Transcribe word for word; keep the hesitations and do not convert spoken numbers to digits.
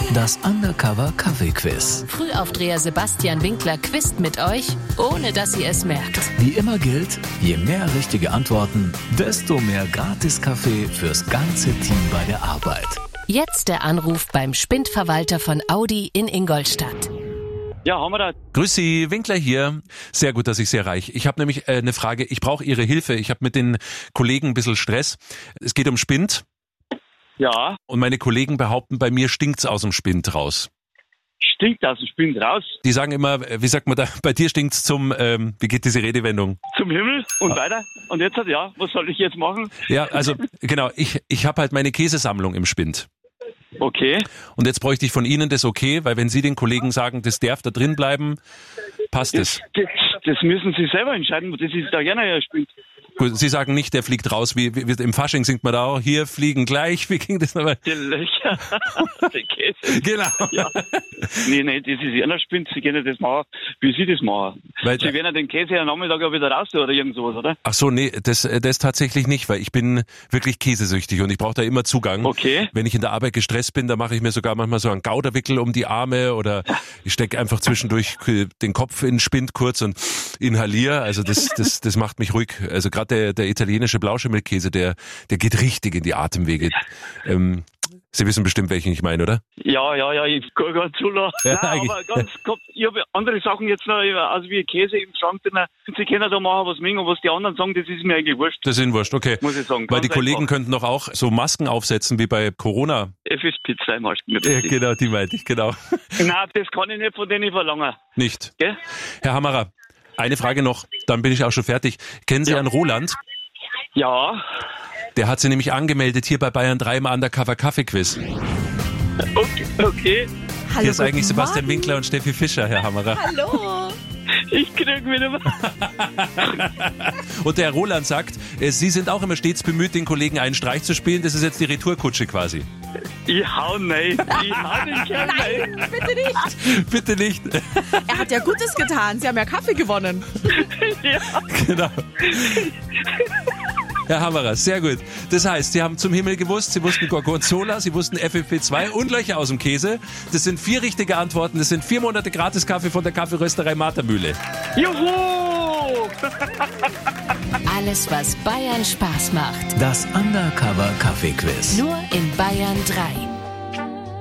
Das Undercover Kaffee-Quiz. Frühaufdreher Sebastian Winkler quizt mit euch, ohne dass ihr es merkt. Wie immer gilt, je mehr richtige Antworten, desto mehr Gratis-Kaffee fürs ganze Team bei der Arbeit. Jetzt der Anruf beim Spindverwalter von Audi in Ingolstadt. Ja, haben wir da. Grüß Sie, Winkler hier. Sehr gut, dass ich Sie erreiche. Ich habe nämlich äh, eine Frage. Ich brauche Ihre Hilfe. Ich habe mit den Kollegen ein bisschen Stress. Es geht um Spind. Ja. Und meine Kollegen behaupten, bei mir stinkt's aus dem Spind raus. Stinkt aus dem Spind raus? Die sagen immer, wie sagt man da, bei dir stinkt's zum, ähm, wie geht diese Redewendung? Zum Himmel und ah. weiter. Und jetzt, ja, was soll ich jetzt machen? Ja, also genau, ich, ich habe halt meine Käsesammlung im Spind. Okay. Und jetzt bräuchte ich von Ihnen das okay, weil wenn Sie den Kollegen sagen, das darf da drin bleiben, passt es. Das, das, das müssen Sie selber entscheiden, das ist da gerne ein Spind. Gut, Sie sagen nicht, der fliegt raus, wie, wie im Fasching singt man da auch, hier fliegen gleich, wie ging das nochmal? Die Löcher, der Käse. Genau. Ja. Nee, nee, das ist einer Spind, Sie können das machen, wie Sie das machen. Weil, Sie werden ja den Käse am Nachmittag auch wieder raus oder irgend sowas, oder? Ach so, nee, das, das tatsächlich nicht, weil ich bin wirklich käsesüchtig und ich brauche da immer Zugang. Okay. Wenn ich in der Arbeit gestresst bin, da mache ich mir sogar manchmal so einen Gauderwickel um die Arme oder ich stecke einfach zwischendurch den Kopf in den Spind kurz und inhaliere. Also das, das, das macht mich ruhig. Also gerade der, der italienische Blauschimmelkäse, der, der geht richtig in die Atemwege. Ähm, Sie wissen bestimmt, welchen ich meine, oder? Ja, ja, ja, ich kann gar nicht zulassen. Ja, Nein, aber ganz, ich habe andere Sachen jetzt noch, also wie Käse im Schrank drin. Sie können da machen, was mögen, und was die anderen sagen, das ist mir eigentlich wurscht. Das ist Ihnen wurscht, okay. Muss ich sagen. Weil die Kollegen einfach. könnten doch auch so Masken aufsetzen wie bei Corona. F S P zwei Masken. Ja, genau, die meinte ich, genau. Nein, das kann ich nicht von denen verlangen. Nicht? Gell? Herr Hammerer, eine Frage noch, dann bin ich auch schon fertig. Kennen Sie Ja. Herrn Roland? Ja. Der hat sie nämlich angemeldet hier bei Bayern drei im Undercover Kaffee-Quiz. Okay. okay. Hallo, Hier ist eigentlich guten Sebastian Morgen. Winkler und Steffi Fischer, Herr Hammerer. Hallo. Ich krieg wieder was. Und der Herr Roland sagt, äh, Sie sind auch immer stets bemüht, den Kollegen einen Streich zu spielen. Das ist jetzt die Retourkutsche quasi. Ich hau nein. Ich hau den Kerl nein. Nein, bitte nicht. Bitte nicht. Er hat ja Gutes getan. Sie haben ja Kaffee gewonnen. Ja. Genau. Herr Hammerer, sehr gut. Das heißt, Sie haben zum Himmel gewusst, Sie wussten Gorgonzola, Sie wussten F F P zwei und Löcher aus dem Käse. Das sind vier richtige Antworten. Das sind vier Monate Gratis-Kaffee von der Kaffeerösterei Matermühle. Juhu! Alles, was Bayern Spaß macht. Das Undercover Kaffee-Quiz. Nur in Bayern drei.